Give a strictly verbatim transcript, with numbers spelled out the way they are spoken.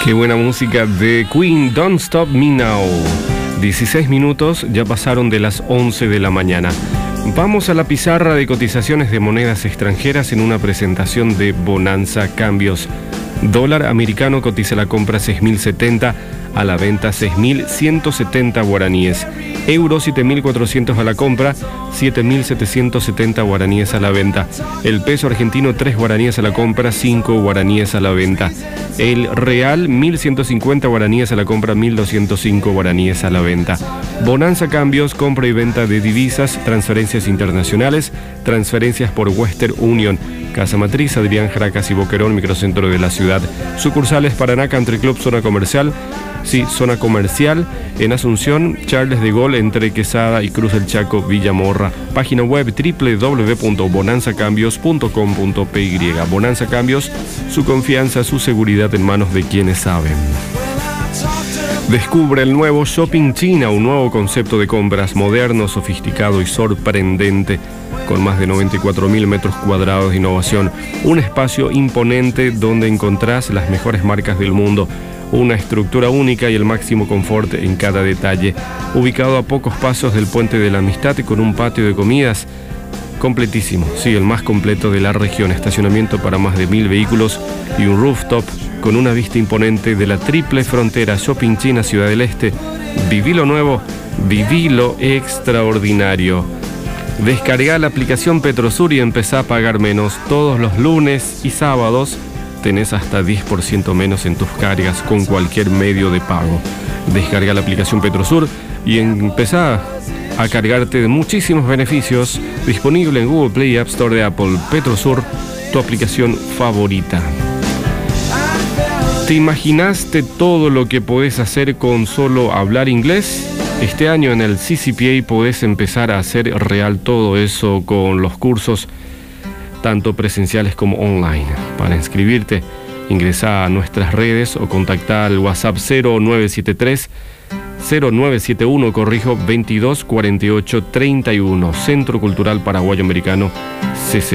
Qué buena música de Queen, Don't Stop Me Now. dieciséis minutos, ya pasaron de las once de la mañana. Vamos a la pizarra de cotizaciones de monedas extranjeras en una presentación de Bonanza Cambios. Dólar americano cotiza la compra seis mil setenta, a la venta seis mil ciento setenta guaraníes. Euro siete mil cuatrocientos a la compra, siete mil setecientos setenta guaraníes a la venta. El peso argentino tres guaraníes a la compra, cinco guaraníes a la venta. El real mil ciento cincuenta guaraníes a la compra, mil doscientos cinco guaraníes a la venta. Bonanza Cambios, compra y venta de divisas, transferencias internacionales, transferencias por Western Union. Casa Matriz, Adrián Jaracas y Boquerón, microcentro de la ciudad. Sucursales Paraná Country Club, zona comercial. Sí, zona comercial. En Asunción, Charles de Gaulle, entre Quesada y Cruz del Chaco, Villa Morra. Página web doble u doble u doble u punto bonanza cambios punto com punto p y. Bonanza Cambios, su confianza, su seguridad en manos de quienes saben. Descubre el nuevo Shopping China, un nuevo concepto de compras moderno, sofisticado y sorprendente, con más de noventa y cuatro mil metros cuadrados de innovación. Un espacio imponente donde encontrás las mejores marcas del mundo. Una estructura única y el máximo confort en cada detalle. Ubicado a pocos pasos del Puente de la Amistad y con un patio de comidas completísimo. Sí, el más completo de la región. Estacionamiento para más de mil vehículos y un rooftop con una vista imponente de la triple frontera. Shopping China, Ciudad del Este. Viví lo nuevo, viví lo extraordinario. Descarga la aplicación Petrosur y empezá a pagar menos. Todos los lunes y sábados tenés hasta diez por ciento menos en tus cargas con cualquier medio de pago. Descarga la aplicación Petrosur y empezá a cargarte de muchísimos beneficios. Disponible en Google Play y App Store de Apple. Petrosur, tu aplicación favorita. ¿Te imaginaste todo lo que podés hacer con solo hablar inglés? Este año en el C C P A podés empezar a hacer real todo eso con los cursos tanto presenciales como online. Para inscribirte, ingresá a nuestras redes o contactá al WhatsApp cero nueve siete tres cero nueve siete uno, corrijo, veintidós cuarenta y ocho treinta y uno. Centro Cultural Paraguayo Americano, C C